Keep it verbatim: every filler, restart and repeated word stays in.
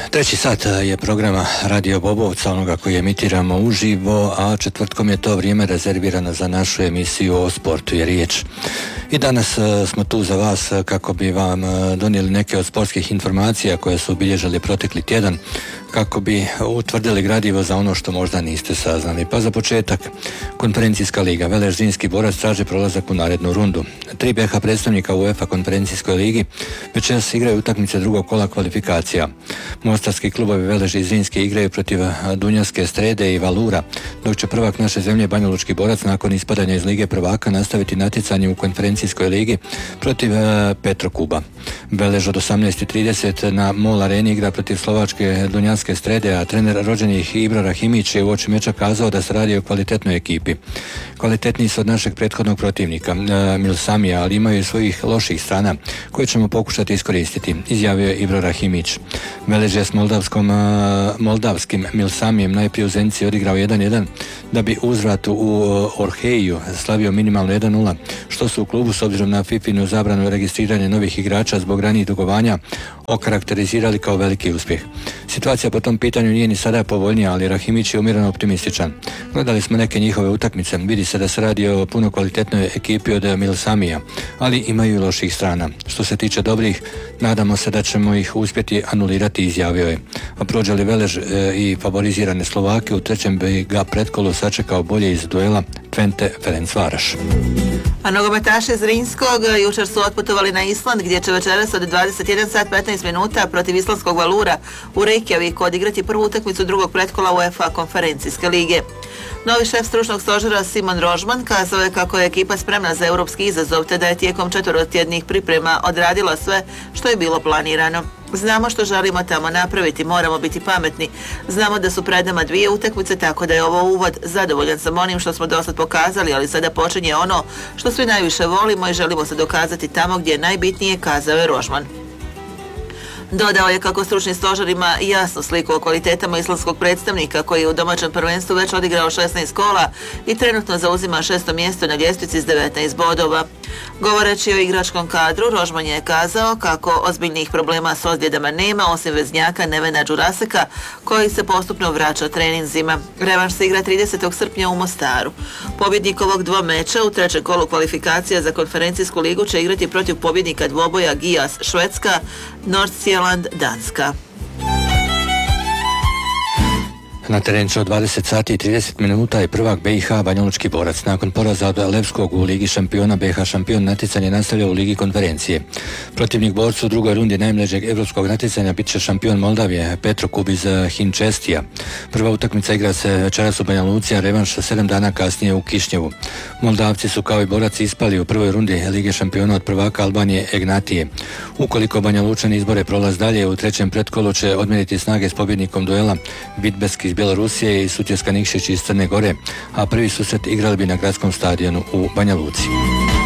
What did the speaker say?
Treći sat je programa Radio Bobovca, onoga koji emitiramo uživo, a četvrtkom je to vrijeme rezervirano za našu emisiju o sportu je riječ. I danas smo tu za vas kako bi vam donijeli neke od sportskih informacija koje su obilježili protekli tjedan, kako bi utvrdili gradivo za ono što možda niste saznali. Pa za početak, konferencijska liga. Veleš Zrinski Borac traži prolazak u narednu rundu. Tri B H predstavnika u UEFA konferencijskoj ligi večeras igraju utakmice drugog kola kvalifikacija. Mostarski klubovi Veleš i Zrinski igraju protiv Dunjavske Strede i Valura, dok će prvak naše zemlje Banjalučki Borac nakon ispadanja iz Lige prvaka nastaviti natjecanje u konferencijskoj ligi protiv Petrokuba. Veleš od osamnaest i trideset na Mol Areni igra protiv slovačke Dunjavske Strede, a trener rođenih Ibro Rahimić je uoči meča kazao da se radi o kvalitetnoj ekipi. Kvalitetniji su od našeg prethodnog protivnika Milsamija, ali imaju i svojih loših strana koje ćemo pokušati iskoristiti, izjavio je Ibro Rahimić. Veleš je s moldavskom, moldavskim Milsamijem najprije u Zenici odigrao jedan jedan, da bi uzvratu u Orheju slavio minimalno jedan nula, što su u klubu s obzirom na fifinu zabranu registriranja novih igrača zbog ranijih dugovanja okarakterizirali kao veliki uspjeh. Situacija po tom pitanju nije ni sada povoljnija, ali Rahimić je umjereno optimističan. Gledali smo neke njihove utakmice, vidi se da se radi o puno kvalitetnoj ekipi od Milsamija, ali imaju i loših strana. Što se tiče dobrih, nadamo se da ćemo ih uspjeti anulirati, izjavio je. A prođe li Veleš e, i favorizirane Slovake, u trećem bi ga pretkolu sačekao bolje iz duela Twente Ferencvaroš. A nogometaši iz Zrinskog jučer su otputovali na Island, gdje će večeras od dvadeset jedan sat petnaest minuta protiv islandskog Valura u Reykjaviku odigrati prvu utakmicu drugog pretkola UEFA konferencijske lige. Novi šef stručnog stožera Simon Rožman kazao je kako je ekipa spremna za europski izazov, te da je tijekom četverotjednih priprema odradila sve što je bilo planirano. Znamo što želimo tamo napraviti, moramo biti pametni. Znamo da su pred nama dvije utakmice, tako da je ovo uvod. Zadovoljan sam onim što smo dosad pokazali, ali sada počinje ono što svi najviše volimo i želimo se dokazati tamo gdje je najbitnije, kazao je Rožman. Dodao je kako stručni stožer ima jasnu sliku o kvalitetama islandskog predstavnika koji je u domaćem prvenstvu već odigrao šesnaest kola i trenutno zauzima šesto mjesto na ljestvici s devetnaest bodova. Govoreći o igračkom kadru, Rožman je kazao kako ozbiljnih problema s ozljedama nema, osim veznjaka Nevena Đuraseka, koji se postupno vraća treninzima. Revanš se igra tridesetog srpnja u Mostaru. Pobjednik ovog dva meča u trećem kolu kvalifikacija za konferencijsku ligu će igrati protiv pobjednika dvoboja Gijas Švedska, Nordsjælland Danska. Na terenu će od dvadeset sati i trideset minuta i prvak B i H Banjalučki Borac. Nakon poraza od Levskog u Ligi šampiona, B i H šampion natjecanje nastavlja u Ligi konferencije. Protivnik borcu u drugoj rundi najmlađeg europskog natjecanja bit će šampion Moldavije Petrokub iz Hinčestija. Prva utakmica igra se večeras u Banja Luci, a revanš sedam dana kasnije u Kišnjevu. Moldavci su kao i Borac ispali u prvoj rundi Lige šampiona od prvaka Albanije Egnatije. Ukoliko Banja Lučani izbore prolaz dalje, u trećem pretkolu će odmjeriti snage s pobjednikom duela Bitbeski iz Bjelorusije i Sutjeska Nikšić iz Crne Gore, a prvi susret igrali bi na gradskom stadionu u Banja Luci.